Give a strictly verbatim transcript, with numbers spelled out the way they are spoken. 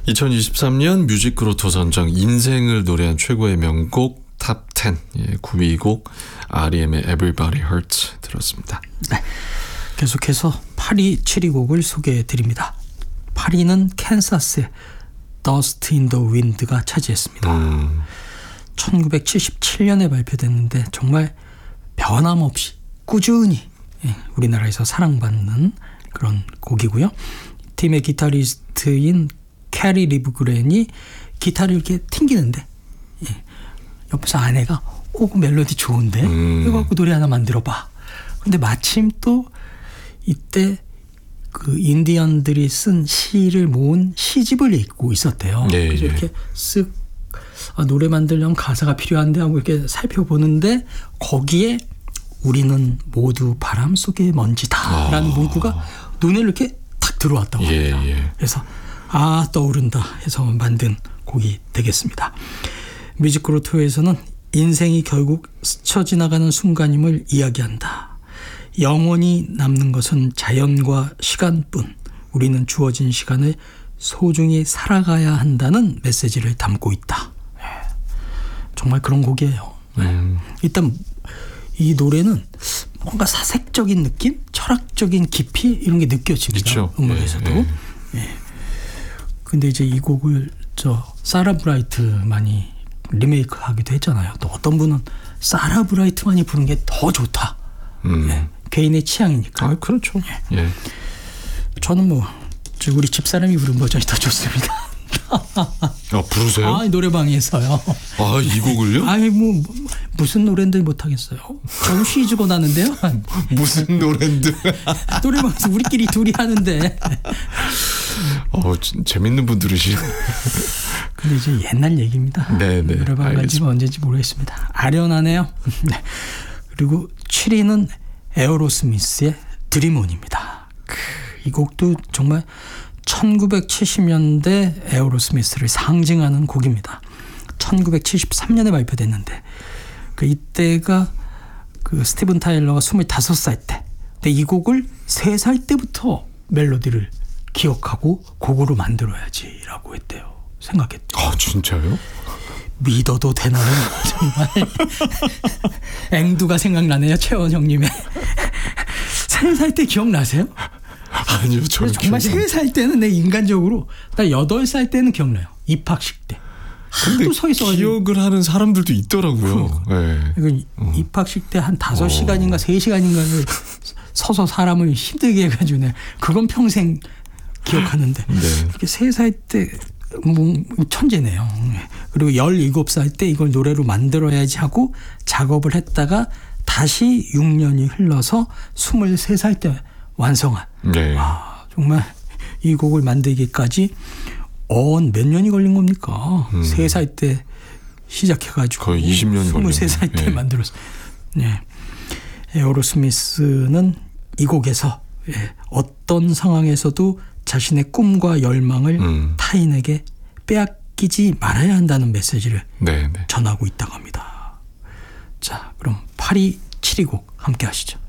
이천이십삼 년 뮤직그로토 선정 인생을 노래한 최고의 명곡 탑 텐 예, 구 위 곡 알이엠의 Everybody Hurts 들었습니다. 네, 계속해서 팔 위, 칠 위 곡을 소개해드립니다. 팔 위는 캔사스의 Dust in the Wind가 차지했습니다. 음. 천구백칠십칠 년에 발표됐는데 정말 변함없이 꾸준히 우리나라에서 사랑받는 그런 곡이고요. 팀의 기타리스트인 캐리 리브그랜이 기타를 이렇게 튕기는데 옆에서 아내가 오, 그 멜로디 좋은데 음. 이거 갖고 노래 하나 만들어봐. 근데 마침 또 이때 그 인디언들이 쓴 시를 모은 시집을 읽고 있었대요. 예, 그래서 예. 이렇게 쓱 아, 노래 만들려면 가사가 필요한데 하고 이렇게 살펴보는데 거기에 우리는 모두 바람 속의 먼지다라는 아. 문구가 눈에 이렇게 탁 들어왔다고 합니다. 예, 예. 그래서 아 떠오른다 해서 만든 곡이 되겠습니다. 뮤직그로토에서는 인생이 결국 스쳐 지나가는 순간임을 이야기한다. 영원히 남는 것은 자연과 시간뿐. 우리는 주어진 시간을 소중히 살아가야 한다는 메시지를 담고 있다. 네. 정말 그런 곡이에요. 네. 음. 일단 이 노래는 뭔가 사색적인 느낌, 철학적인 깊이 이런 게 느껴집니다. 그렇죠. 음악에서도. 예, 예. 예. 근데 이제 이 곡을 저 사라 브라이트만이 리메이크하기도 했잖아요. 또 어떤 분은 사라 브라이트만이 부른 게 더 좋다. 음. 예. 개인의 취향이니까. 아, 그렇죠. 예. 예. 저는 뭐 우리 집사람이 부른 버전이 더 좋습니다. 아, 부르세요? 아, 노래방에서요. 아, 이 곡을요? 아니 뭐 무슨 노래인들 못하겠어요. 저는 쉬지고 나는데요. 무슨 노래인데? 노래방에서 우리끼리 둘이 하는데. 어, 재밌는 분 들으시네. 근데 이제 옛날 얘기입니다. 네, 네. 노래방 간 지가 언제인지 모르겠습니다. 아련하네요. 네. 그리고 칠 위는 에어로스미스의 드림온입니다. 이 곡도 정말 천구백칠십 년대 에어로스미스를 상징하는 곡입니다. 천구백칠십삼 년에 발표됐는데 그 이때가 그 스티븐 타일러가 스물다섯 살 때. 근데 이 곡을 세 살 때부터 멜로디를 기억하고 곡으로 만들어야지라고 했대요. 생각했대요. 아, 진짜요? 믿어도 되나요? 정말 앵두가 생각나네요. 최원형님의 세 살 때 기억나세요? 아니요, 저는 정말 세 살 때는 내 인간적으로 나 여덟 살 때는 기억나요. 입학식 때. 근데 서 있어가지고. 기억을 하는 사람들도 있더라고요. 네. 이거 어. 입학식 때 한 다섯 시간인가 세 시간인가를 서서 사람을 힘들게 해가지고 내 그건 평생 기억하는데 네. 이렇게 세 살 때 뭐 천재네요. 그리고 열일곱 살 때 이걸 노래로 만들어야지 하고 작업을 했다가 다시 육 년이 흘러서 스물세 살 때 완성한. 네. 와, 정말 이 곡을 만들기까지 언 몇 년이 걸린 겁니까? 음. 세 살 때 시작해가지고 거의 이십 년이 걸렸네요. 스물세 살 때 네. 만들었어. 네. 에어로스미스는 이 곡에서 예, 어떤 상황에서도 자신의 꿈과 열망을 음. 타인에게 빼앗기지 말아야 한다는 메시지를 네, 네. 전하고 있다고 합니다. 자, 그럼 팔 위, 칠 위 곡 함께 하시죠.